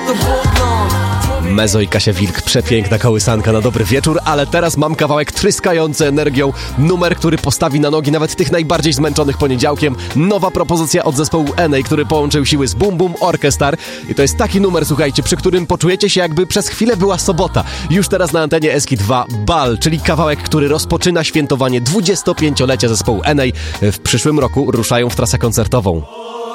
Mezo i Kasia Wilk, przepiękna kołysanka na dobry wieczór, ale teraz mam kawałek tryskający energią, numer, który postawi na nogi nawet tych najbardziej zmęczonych poniedziałkiem. Nowa propozycja od zespołu Enei, który połączył siły z Boom Boom Orchestra i to jest taki numer, słuchajcie, przy którym poczujecie się, jakby przez chwilę była sobota. Już teraz na antenie SK2 Bal, czyli kawałek, który rozpoczyna świętowanie 25-lecia zespołu Enei. W przyszłym roku ruszają w trasę koncertową.